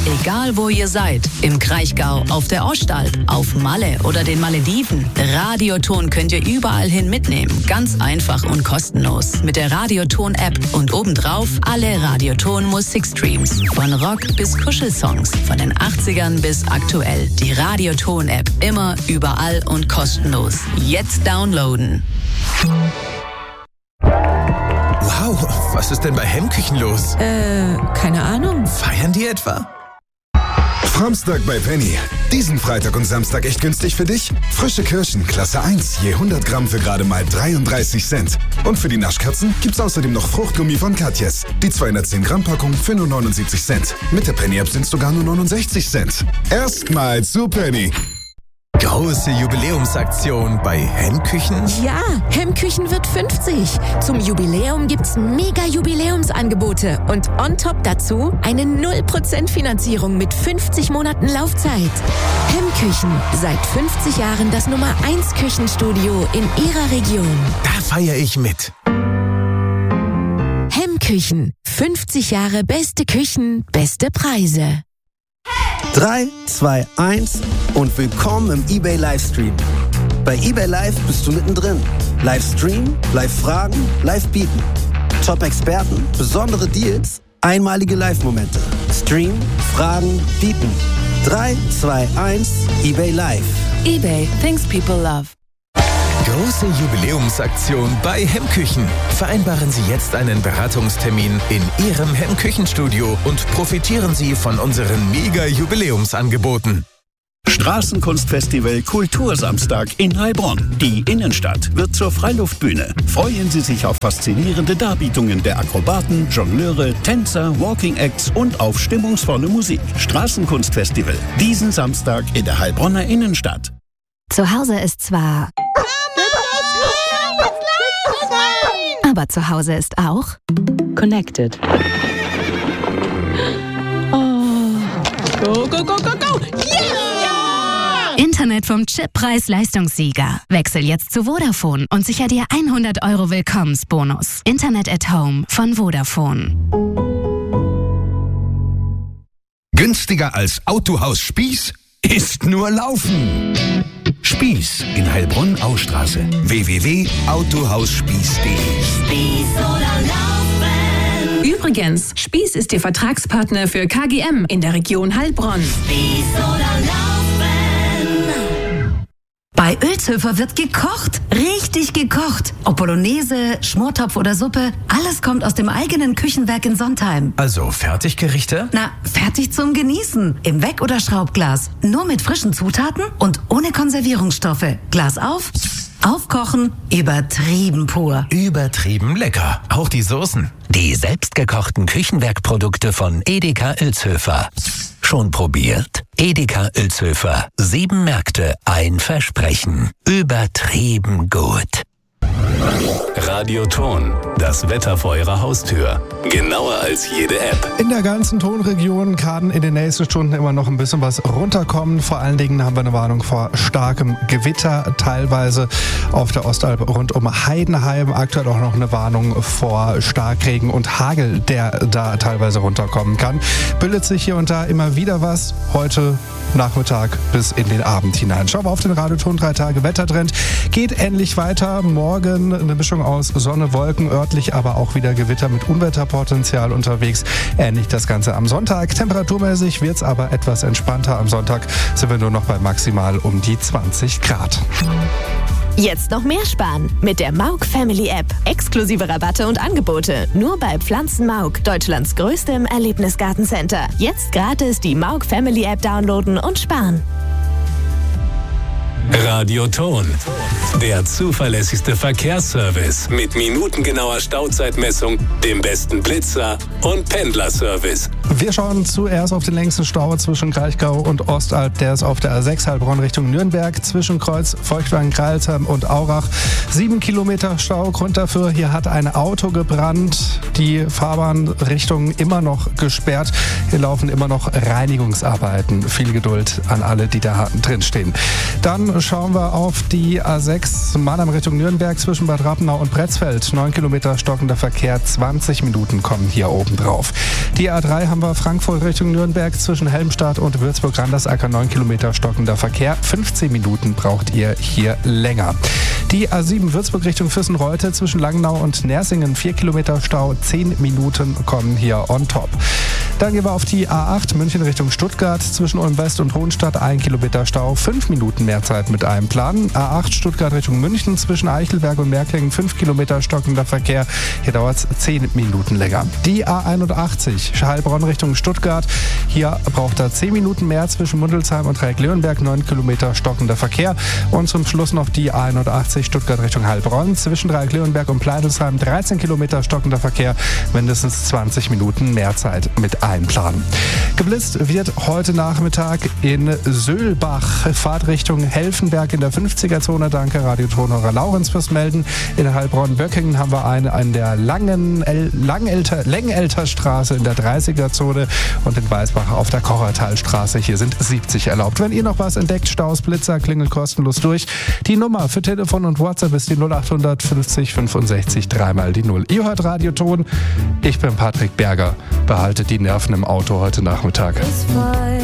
Egal wo ihr seid, im Kraichgau, auf der Ostalb, auf Malle oder den Malediven, Radioton könnt ihr überall hin mitnehmen. Ganz einfach und kostenlos. Mit der Radioton-App und obendrauf alle Radioton-Musikstreams. Von Rock bis Kuschelsongs, von den 80ern bis aktuell. Die Radioton-App. Immer, überall und kostenlos. Jetzt downloaden. Wow, was ist denn bei Hemmküchen los? Keine Ahnung. Feiern die etwa? Framstag bei Penny. Diesen Freitag und Samstag echt günstig für dich? Frische Kirschen, Klasse 1, je 100 Gramm für gerade mal 33 Cent. Und für die Naschkatzen gibt's außerdem noch Fruchtgummi von Katjes. Die 210 Gramm Packung für nur 79 Cent. Mit der Penny-App sind's sogar nur 69 Cent. Erstmal zu Penny. Große Jubiläumsaktion bei Hemmküchen? Ja, Hemmküchen wird 50. Zum Jubiläum gibt's mega Jubiläumsangebote. Und on top dazu eine 0% Finanzierung mit 50 Monaten Laufzeit. Hemmküchen, seit 50 Jahren das Nummer 1 Küchenstudio in Ihrer Region. Da feiere ich mit. Hemmküchen, 50 Jahre beste Küchen, beste Preise. 3, 2, 1 und willkommen im eBay Livestream. Bei eBay Live bist du mittendrin. Livestream, Live-Fragen, Live-Bieten. Top-Experten, besondere Deals, einmalige Live-Momente. Stream, Fragen, Bieten. 3, 2, 1, eBay Live. eBay, things people love. Große Jubiläumsaktion bei Hemmküchen. Vereinbaren Sie jetzt einen Beratungstermin in Ihrem Hemmküchenstudio und profitieren Sie von unseren Mega-Jubiläumsangeboten. Straßenkunstfestival Kultursamstag in Heilbronn. Die Innenstadt wird zur Freiluftbühne. Freuen Sie sich auf faszinierende Darbietungen der Akrobaten, Jongleure, Tänzer, Walking Acts und auf stimmungsvolle Musik. Straßenkunstfestival. Diesen Samstag in der Heilbronner Innenstadt. Zu Hause ist zwar... Aber zu Hause ist auch... Connected. Oh. Go, go, go, go, go! Yeah! Internet vom Chip-Preis-Leistungssieger. Wechsel jetzt zu Vodafone und sicher dir 100 € Willkommensbonus. Internet at Home von Vodafone. Günstiger als Autohaus Spieß ist nur Laufen. Spieß in Heilbronn-Austraße. www.autohausspieß.de. Spieß oder Laufen. Übrigens, Spieß ist Ihr Vertragspartner für KGM in der Region Heilbronn. Spieß oder Laufen. Bei Ölzhöfer wird gekocht, richtig gekocht. Ob Bolognese, Schmortopf oder Suppe, alles kommt aus dem eigenen Küchenwerk in Sontheim. Also Fertiggerichte? Na, fertig zum Genießen. Im Weck- oder Schraubglas. Nur mit frischen Zutaten und ohne Konservierungsstoffe. Glas auf, aufkochen, übertrieben pur. Übertrieben lecker. Auch die Soßen. Die selbstgekochten Küchenwerkprodukte von Edeka Uelzhöfer. Schon probiert? Edeka Uelzhöfer. 7 Märkte, ein Versprechen. Übertrieben gut. Radioton, das Wetter vor Ihrer Haustür. Genauer als jede App. In der ganzen Tonregion kann in den nächsten Stunden immer noch ein bisschen was runterkommen. Vor allen Dingen haben wir eine Warnung vor starkem Gewitter, teilweise auf der Ostalb rund um Heidenheim. Aktuell auch noch eine Warnung vor Starkregen und Hagel, der da teilweise runterkommen kann. Bildet sich hier und da immer wieder was. Heute Nachmittag bis in den Abend hinein. Schauen wir auf den Radioton 3 Tage Wettertrend. Geht ähnlich weiter. Morgen eine Mischung aus Sonne, Wolken, örtlich aber auch wieder Gewitter mit Unwetterpotenzial unterwegs. Ähnlich das Ganze am Sonntag. Temperaturmäßig wird es aber etwas entspannter. Am Sonntag sind wir nur noch bei maximal um die 20 Grad. Jetzt noch mehr sparen mit der Mauk Family App. Exklusive Rabatte und Angebote. Nur bei Pflanzen Mauk, Deutschlands größtem Erlebnisgartencenter. Jetzt gratis die Mauk Family App downloaden und sparen. Radioton, der zuverlässigste Verkehrsservice mit minutengenauer Stauzeitmessung, dem besten Blitzer und Pendlerservice. Wir schauen zuerst auf den längsten Stau zwischen Kraichgau und Ostalb. Der ist auf der A6 Heilbronn Richtung Nürnberg, zwischen Kreuz Feuchtwagen, Kreilsheim und Aurach. 7 Kilometer Stau. Grund dafür, hier hat ein Auto gebrannt. Die Fahrbahnrichtung immer noch gesperrt. Hier laufen immer noch Reinigungsarbeiten. Viel Geduld an alle, die da drin stehen. Dann Dann schauen wir auf die A6 Mannheim Richtung Nürnberg zwischen Bad Rappenau und Pretzfeld. 9 Kilometer stockender Verkehr, 20 Minuten kommen hier oben drauf. Die A3 haben wir Frankfurt Richtung Nürnberg zwischen Helmstadt und Würzburg-Randersacker. 9 Kilometer stockender Verkehr, 15 Minuten braucht ihr hier länger. Die A7 Würzburg Richtung Füssen-Reute zwischen Langnau und Nersingen. 4 Kilometer Stau, 10 Minuten kommen hier on top. Dann gehen wir auf die A8 München Richtung Stuttgart zwischen Ulm West und Hohenstadt. 1 Kilometer Stau, 5 Minuten mehr Zeit mit einem Plan. A8 Stuttgart Richtung München zwischen Eichelberg und Merklingen. 5 Kilometer stockender Verkehr. Hier dauert es 10 Minuten länger. Die A81 Heilbronn Richtung Stuttgart. Hier braucht er 10 Minuten mehr zwischen Mundelsheim und Dreieck-Leonberg. 9 Kilometer stockender Verkehr. Und zum Schluss noch die A81 Stuttgart Richtung Heilbronn zwischen Dreieck-Leonberg und Pleidelsheim. 13 Kilometer stockender Verkehr. Mindestens 20 Minuten mehr Zeit mit einplanen. Geblitzt wird heute Nachmittag in Söhlbach. Fahrt Richtung Helfenberg in der 50er-Zone. Danke Radiotonhörer Laurenz fürs Melden. In Heilbronn-Böckingen haben wir eine an der Längenelterstraße in der 30er-Zone und in Weißbach auf der Kochertalstraße. Hier sind 70 erlaubt. Wenn ihr noch was entdeckt, Staus, Blitzer, klingelt kostenlos durch. Die Nummer für Telefon und WhatsApp ist die 0800 50 65 3 die 0. Ihr hört Radioton. Ich bin Patrick Berger. Behaltet die Nerven im Auto heute Nachmittag.